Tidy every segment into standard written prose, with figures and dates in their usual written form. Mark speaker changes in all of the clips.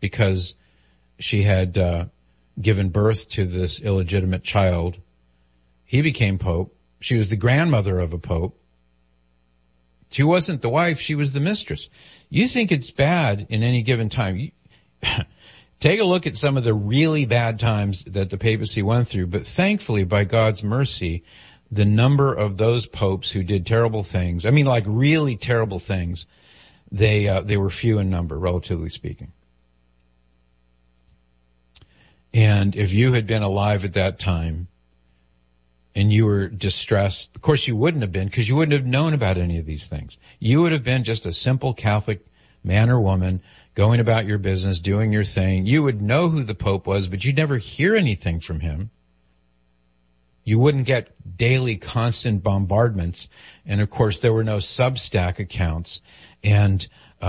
Speaker 1: because she had given birth to this illegitimate child. He became pope. She was the grandmother of a pope. She wasn't the wife, she was the mistress. You think it's bad in any given time. Take a look at some of the really bad times that the papacy went through, but thankfully, by God's mercy, the number of those popes who did terrible things, I mean like really terrible things, they were few in number, relatively speaking. And if you had been alive at that time and you were distressed, of course you wouldn't have been, because you wouldn't have known about any of these things. You would have been just a simple Catholic man or woman going about your business, doing your thing. You would know who the Pope was, but you'd never hear anything from him. You wouldn't get daily constant bombardments. And of course there were no Substack accounts and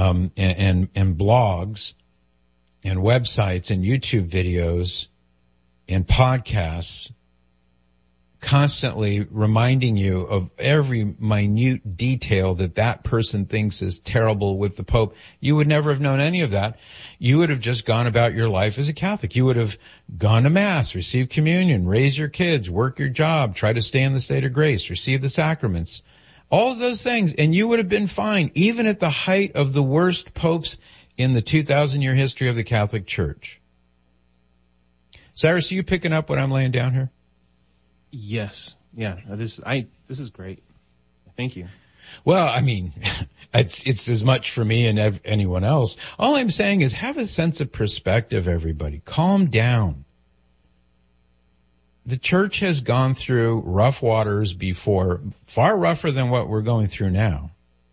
Speaker 1: blogs and websites and YouTube videos and podcasts constantly reminding you of every minute detail that person thinks is terrible with the Pope. You would never have known any of that. You would have just gone about your life as a Catholic. You would have gone to Mass, received communion, raised your kids, work your job, try to stay in the state of grace, receive the sacraments, all of those things, and you would have been fine, even at the height of the worst popes in the 2,000-year history of the Catholic Church. Cyrus, are you picking up what I'm laying down here?
Speaker 2: Yes. Yeah. This is great. Thank you.
Speaker 1: Well, I mean, it's as much for me and anyone else. All I'm saying is have a sense of perspective, everybody. Calm down. The church has gone through rough waters before, far rougher than what we're going through now.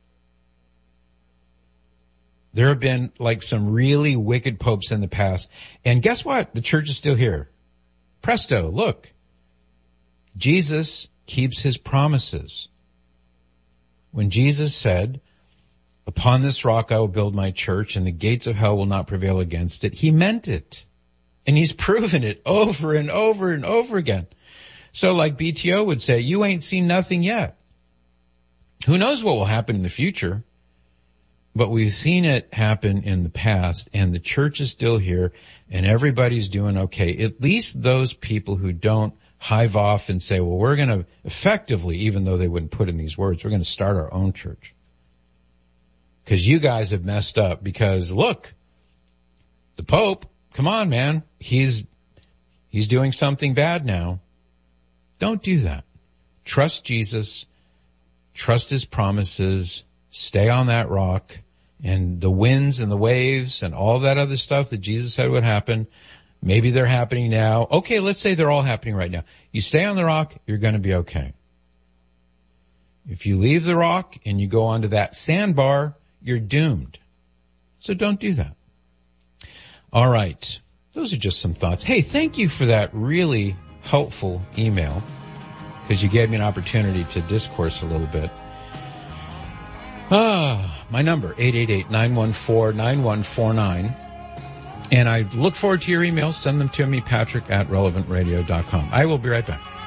Speaker 1: There have been like some really wicked popes in the past. And guess what? The church is still here. Presto, look. Jesus keeps his promises. When Jesus said, upon this rock I will build my church and the gates of hell will not prevail against it, he meant it. And he's proven it over and over and over again. So like BTO would say, you ain't seen nothing yet. Who knows what will happen in the future? But we've seen it happen in the past, and the church is still here, and everybody's doing okay. At least those people who don't hive off and say, well, we're going to effectively, even though they wouldn't put in these words, we're going to start our own church. Because you guys have messed up, because look, the Pope, come on, man, he's doing something bad now. Don't do that. Trust Jesus, trust his promises, stay on that rock, and the winds and the waves and all that other stuff that Jesus said would happen, maybe they're happening now. Okay, let's say they're all happening right now. You stay on the rock, you're going to be okay. If you leave the rock and you go onto that sandbar, you're doomed. So don't do that. All right. Those are just some thoughts. Hey, thank you for that really helpful email, because you gave me an opportunity to discourse a little bit. My number, 888-914-9149. And I look forward to your emails. Send them to me, Patrick@relevantradio.com. I will be right back.